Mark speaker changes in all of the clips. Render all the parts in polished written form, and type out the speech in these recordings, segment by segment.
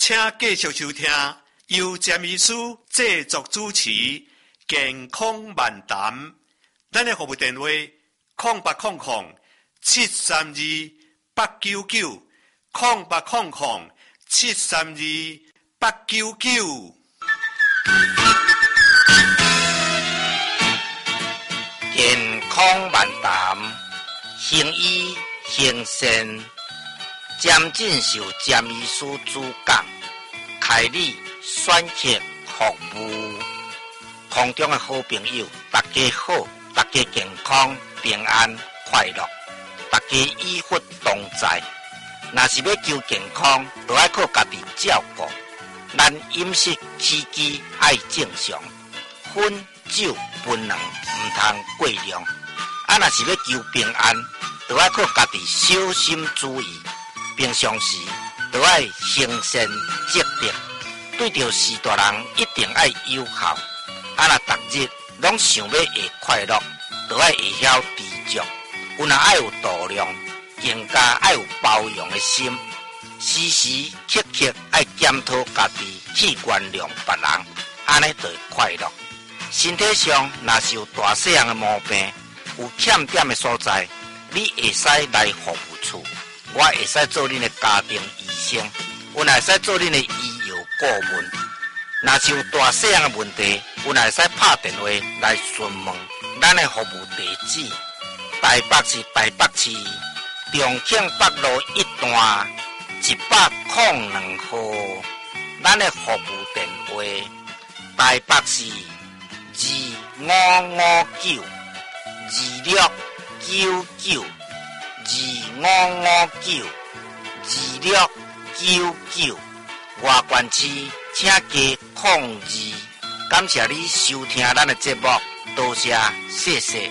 Speaker 1: 请继续收听由詹医师制作主持健康漫谈。咱的服务电话0800-732-899，0800-732-899。
Speaker 2: 健康漫谈，行医行善，詹进修詹医师主讲，开立选择服务。空中的好朋友，大家好，大家健康平安快乐，大家医福同在。若是要求健康，就要靠家己照顾。咱饮食起居爱正常，薰酒槟榔唔通过量。若是要求平安，就要靠家己小心注意。平常时就要行善积德，对着事大人一定要友好。若逐日拢想要会快乐，就要会晓知足。有爱有度量，更加爱有包容的心。时时刻刻爱检讨家己器官量别人，安尼就会快乐。身体上若是有大细样的毛病，有欠点的所在，你会使来服务处，我会使做恁的家庭医生，我会使做恁的医药顾问。若是有大细样的问题，我会使拍电话来询问咱的服务地址：台北市台北市重庆北路1段102号。咱的服务电话：台北市2559259925592699，外县市请加02。感谢你收听咱的节目，多谢，谢谢。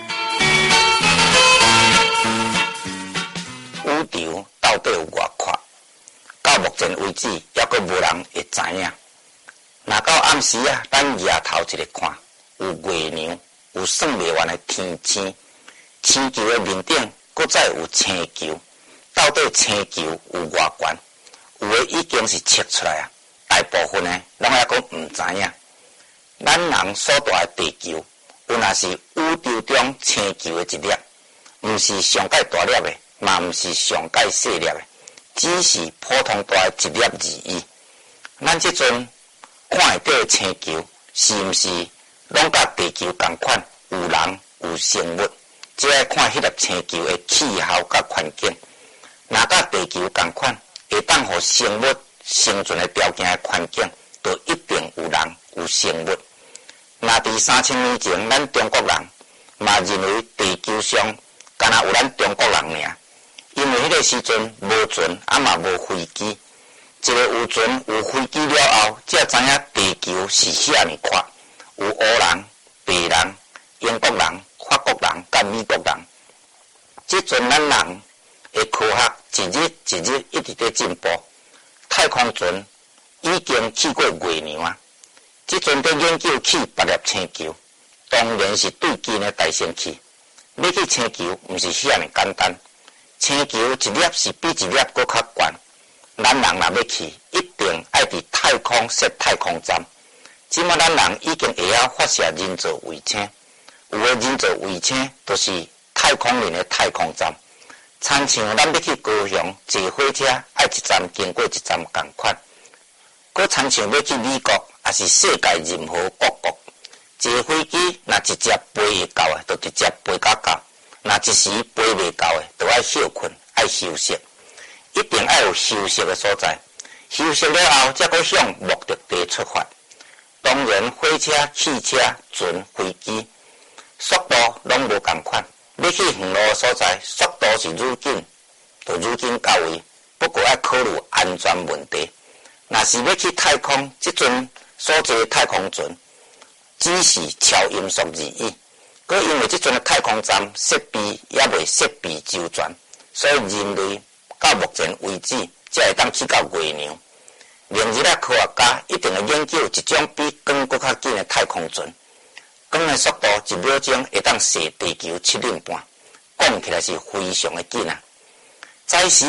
Speaker 2: 宇宙到底有偌宽？到目前为止，还阁无人会知影。若到暗时啊，咱抬头一个看，有月亮，有算袂完的天星，星球的面顶，搁再有星球。到底星球有偌悬？有的已经是测出来啊，大部分呢，拢还阁唔知影。咱人所住的地球，有若是宇宙中星球的一粒，毋是上界大粒的，嘛毋是上界细粒的，只是普通大的一粒而已。咱即阵看会到的星球，是毋是拢甲地球同款，有人有生物？只要看迄粒星球的气候甲环境，若甲地球同款，会当互生物生存的条件的环境，就一定有人有生物。若伫3000年前，咱中国人嘛认为地球上敢若有咱中国人尔，因为迄个时阵无船，嘛无飞机。一个有船有飞机了后，才知影地球是遐尼宽，有黑人、白人、英国人、法国人甲美国人。即阵咱人的科学一日一日一直在进步，太空船已经去过月亮啊。即阵在研究去别粒星球，当然是对近的大星系。要去星球，毋是遐尼简单。星球一粒是比一粒搁较悬。咱人若要去，一定爱伫太空设太空站。即马咱人已经会晓发射人造卫星，有的人造卫星就是太空人的太空站。亲像咱要去高雄坐火车，爱一站经过一站共款。搁亲像要去美国，也是世界任何各国，坐飞机若一只飞会到的，就直接飞到到；若一时飞袂到的，就爱休困，爱休息。一定要有休息的所在，休息了后，才可向目的地出发。当然，火车、汽车、船、飞机，速度拢无共款。要去远路的所在，速度是愈紧，就愈紧到位。不过要考虑安全问题。若是要去太空，即阵所坐的太空船，只是超音速而已。搁因为即阵的太空站设备也未设备周全，所以人类到目前为止，才会当去到月亮。明日科学家一定会研究一种比光搁较紧的太空船，光的速度1秒钟会当射地球7厘半，讲起来是非常的紧啊。早时啊，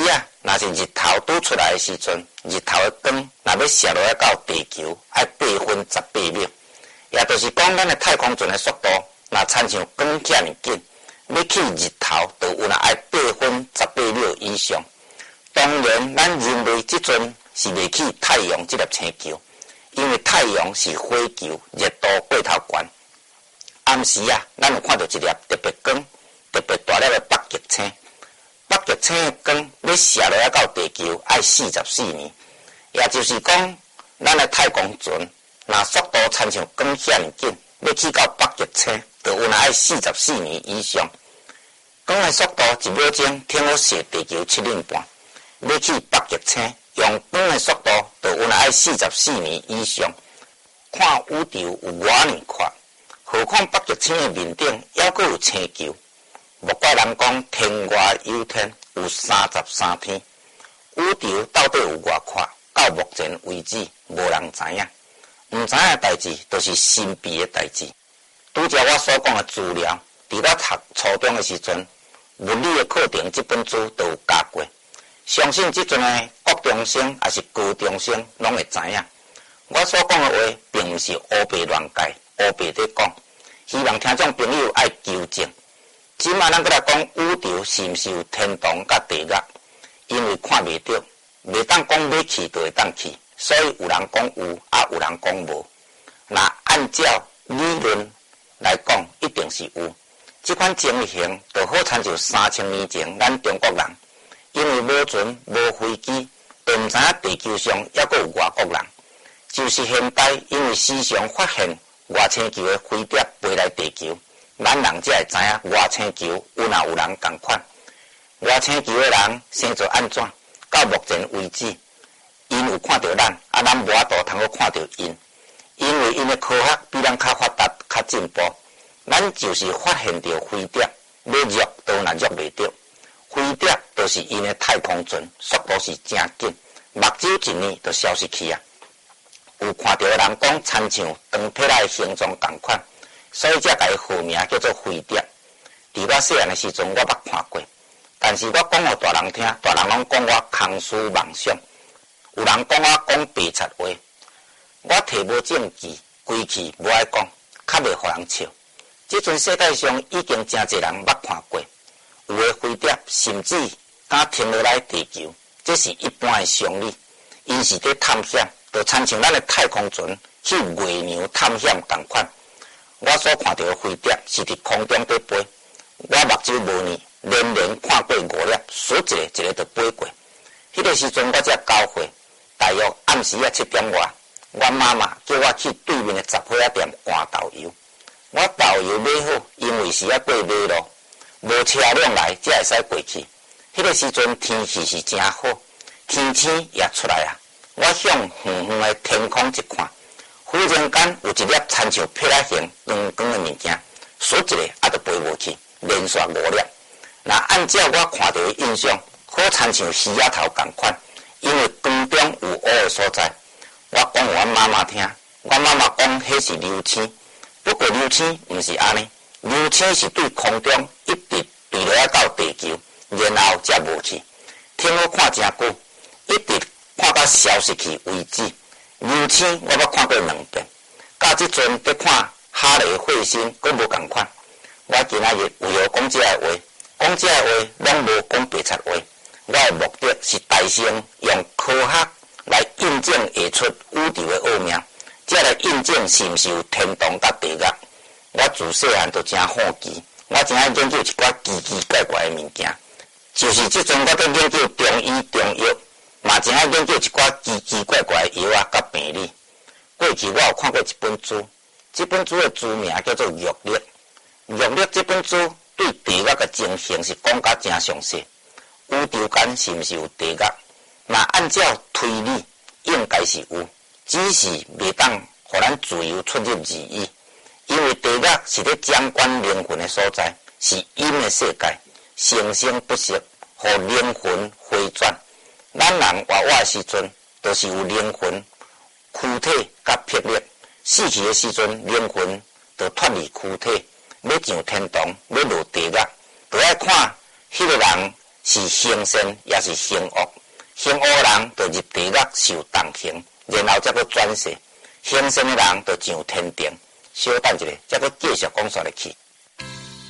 Speaker 2: 若是日头拄出来的时阵，日头的光若要射落来到地球，要8分18秒，也就是讲，咱的太空船的速度，若亲像光遐尼紧，要去日头，就有若爱8分18秒以上。当然，咱认为即阵是未去太阳这粒星球，因为太阳是火球，热度过头悬。暗时啊，咱有看到一粒特别光、特别大粒的北极星。北极星的光要射落来到地球，要44年，也就是讲，咱的太空船若速度亲像光遐尼紧，要去到北极星，就有若要44年以上。光的速度1秒钟听好射地球7年半，要去北极星，用光的速度就有若要44年以上。看宇宙有偌尼快，何况北极星的面顶还阁有星球。莫怪人讲天外有天，有33天。宇宙到底有偌快？到目前为止，无人知影。毋知影的代志，就是神秘的代志。拄则我所讲的资料，伫我读初中的时阵，物理的课程这本书都有教过。相信即阵的国中生也是高中生，拢会知影。我所讲的话，并毋是乌白乱改、乌白在讲，希望听众朋友爱纠正。即卖咱搁来讲宇宙是毋是有天堂甲地狱？因为看袂到，袂当讲要去就会当去，所以有人讲有，有人讲无。若按照理论来讲，一定是有。即款情形就好亲像3000年前咱中国人，因为无船无飞机，就毋知影地球上还阁有外国人。就是现代因为时常发现外星球的飞碟飞来地球。咱人才会知影外星球有人共款，外星球的人生做安怎？到目前为止，因有看到咱，咱无法度通好看到因，因为因的科学比咱较发达、较进步。咱就是发现到飞碟，要入都若入袂到。飞碟就是因的太空船，速度是真紧，目睭一年就消失去啊！有看到的人讲，亲像长体仔的形状共款。所以才甲伊号名叫做飞碟。伫我细汉的时阵，我捌看过，但是我讲互大人听，大人拢讲我空思妄想。有人讲我讲白贼话，我摕无证据，规气无爱讲，较袂互人笑。即阵世界上已经真侪人捌看过，有的飞碟甚至敢停落来地球，这是一般的常理。因是伫探险，就亲像咱的太空船去月亮探险共款。我所看到的飞碟是伫空中在飞，我目睭无呢，连看过5粒，数一个一个就飞过。迄个时阵我才9岁，大约暗时7点外，我妈妈叫我去对面的杂货店换豆油。我豆油买好，因为是要过马路，无车辆来才会使过去。迄个时阵天气是真好，天星也出来啊！我向远远的天空一看。忽然间有一粒亲像霹雳形光光的物件，数一个就飞无去，连续5粒。若按照我看到的印象，好亲像鱼仔头共款，因为光中有乌的所在。我讲我妈妈听，我妈妈讲迄是流星，不过流星毋是安尼，流星是对空中一直坠落来到地球，然后才无去。听我看真久，一直看到消失去为止。流星我捌看过2遍，到即阵在看哈雷彗星，佫无共款。我今仔日为何讲这个话？讲这个话拢无讲白贼话。我的目的是大声用科学来印证下出宇宙的奥妙，才来印证是毋是有天堂甲地狱。我自细汉就真好奇，我真爱研究一寡奇奇怪怪的物件，就是即阵我在研究中医中药。嘛，真爱研究一寡奇奇怪怪的药啊，甲病理。过去我有看过一本书，这本书的书名叫做《玉历》。玉历这本书对地狱的情形是讲甲真详细。宇宙间是毋是有地狱？那按照推理，应该是有，只是袂当互咱自由出入而已。因为地狱是咧掌管灵魂的所在，是阴的世界，生生不息，互灵魂回转。咱人活的时阵，都是有灵魂、躯体甲魄力。死去的时阵，灵魂就脱离躯体，要上天堂，要落地狱，就要看迄个人是行善也是行恶。 行恶人就入地狱受冻刑，然后才佫转世；行善的人就上天庭。稍等一下，才佫继续讲下去。